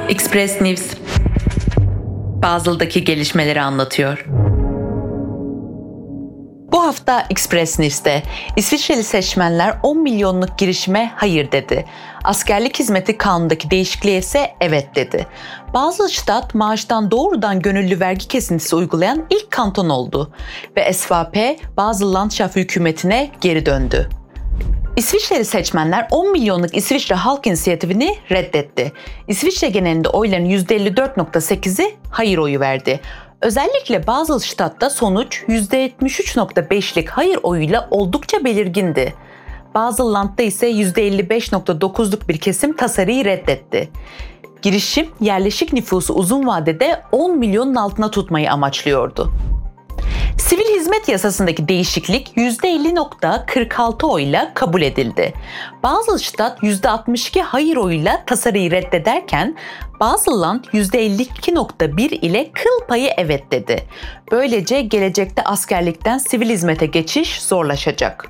Express News, Basel'daki gelişmeleri anlatıyor. Bu hafta Express News'te İsviçreli seçmenler 10 milyonluk girişime hayır dedi. Askerlik hizmeti kanunundaki değişikliğe ise evet dedi. Baselstadt maaştan doğrudan gönüllü vergi kesintisi uygulayan ilk kanton oldu ve SVP Basel-Landschaft hükümetine geri döndü. İsviçreli seçmenler 10 milyonluk İsviçre Halk İnisiyatifini reddetti. İsviçre genelinde oyların %54.8'i hayır oyu verdi. Özellikle Baselstadt'ta sonuç %73.5'lik hayır oyuyla oldukça belirgindi. Baselland'da ise %55.9'luk bir kesim tasarıyı reddetti. Girişim yerleşik nüfusu uzun vadede 10 milyonun altına tutmayı amaçlıyordu. Sivil hizmet yasasındaki değişiklik %50.46 oyla kabul edildi. Baselstadt %62 hayır oyuyla tasarıyı reddederken Baselland %52.1 ile kıl payı evet dedi. Böylece gelecekte askerlikten sivil hizmete geçiş zorlaşacak.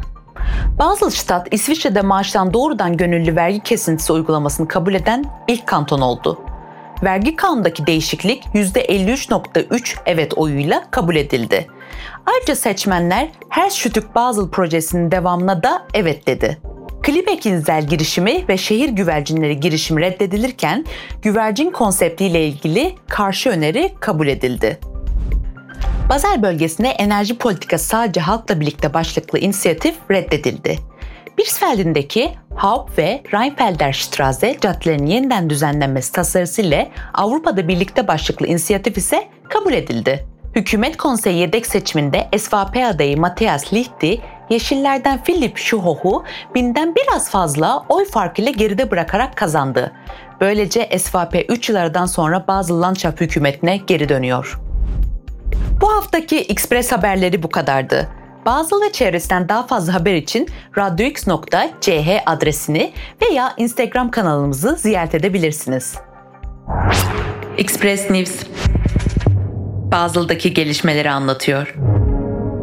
Baselstadt, İsviçre'de maaştan doğrudan gönüllü vergi kesintisi uygulamasını kabul eden ilk kanton oldu. Vergi kanunundaki değişiklik %53.3 evet oyuyla kabul edildi. Ayrıca seçmenler Hersstück Basel projesinin devamına da evet dedi. Klibeck-Insel girişimi ve şehir güvercinleri girişimi reddedilirken güvercin konseptiyle ilgili karşı öneri kabul edildi. Basel bölgesine enerji politikası sadece halkla birlikte başlıklı inisiyatif reddedildi. Birsfeld'indeki Haupt- ve Rheinfelder Straße caddelerinin yeniden düzenlenmesi tasarısı ile Avrupa'da birlikte başlıklı inisiyatif ise kabul edildi. Hükümet Konseyi yedek seçiminde SVP adayı Matthias Lichti, Yeşillerden Philipp Schüho'yu binden biraz fazla oy farkıyla geride bırakarak kazandı. Böylece SVP 3 yıl aradan sonra Basel-Landschaft hükümetine geri dönüyor. Bu haftaki Express haberleri bu kadardı. Basel ve çevresinden daha fazla haber için radyox.ch adresini veya Instagram kanalımızı ziyaret edebilirsiniz. Express News, Basel'daki gelişmeleri anlatıyor.